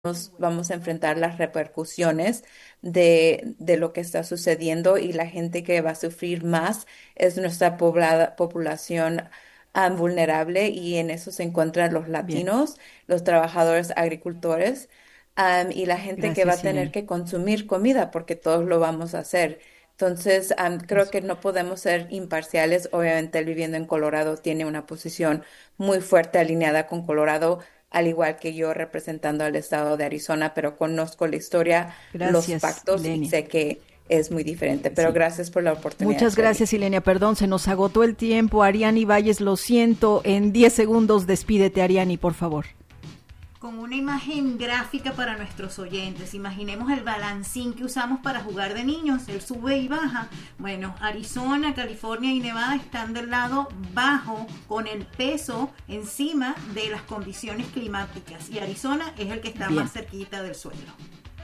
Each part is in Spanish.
vamos a enfrentar las repercusiones de lo que está sucediendo y la gente que va a sufrir más es nuestra población vulnerable y en eso se encuentran los Bien, latinos, los trabajadores agricultores, y la gente que va a gracias, tener Ilenia. que consumir comida porque todos lo vamos a hacer. Entonces, creo Eso. que no podemos ser imparciales. Obviamente, él viviendo en Colorado tiene una posición muy fuerte alineada con Colorado, al igual que yo representando al estado de Arizona, pero conozco la historia, los Gracias, pactos y Ilenia. sé que es muy diferente. Pero Sí. gracias por la oportunidad, Muchas Shelly. gracias, Ilenia. Perdón, se nos agotó el tiempo. Ariani Valles, lo siento. En 10 segundos, despídete, Ariani, por favor. Con una imagen gráfica para nuestros oyentes. Imaginemos el balancín que usamos para jugar de niños, el sube y baja. Bueno, Arizona, California y Nevada están del lado bajo con el peso encima de las condiciones climáticas y Arizona es el que está Bien. más cerquita del suelo.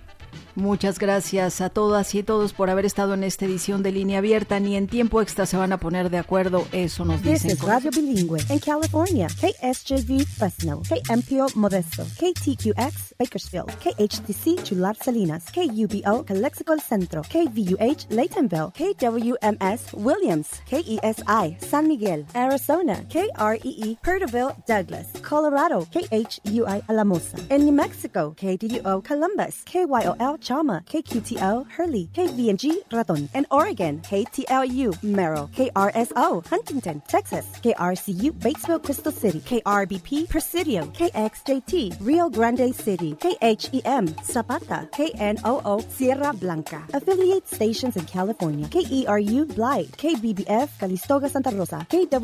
Muchas gracias a todas y todos por haber estado en esta edición de Línea Abierta. Ni en tiempo extra se van a poner de acuerdo, eso nos This dicen. is Radio Bilingüe in California, KSJV Fresno, KMPO Modesto, KTQX Bakersfield, KHTC Chular Salinas, KUBO Calexico El Centro, KVUH Laytonville, KWMS Williams, KESI San Miguel, Arizona, KREE Perterville Douglas, Colorado, KHUI Alamosa, in New Mexico, KDDO Columbus, KYOL Chama, KQTO Hurley, KVNG Raton, and Oregon, KTLU Merrill, KRSO Huntington, Texas, KRCU Batesville Crystal City, KRBP Presidio, KXJT Rio Grande City, KHEM Zapata, KNOO Sierra Blanca, affiliate stations in California, KERU Blythe, KBBF Calistoga Santa Rosa,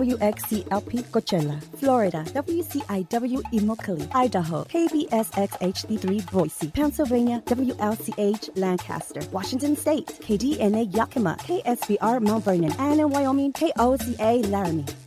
KWXCLP Coachella, Florida, WCIW Immokalee, Idaho, KBSX HD3 Boise, Pennsylvania, WLCH Lancaster, Washington State, KDNA Yakima, KSBR Mount Vernon, and in Wyoming, KOCA Laramie.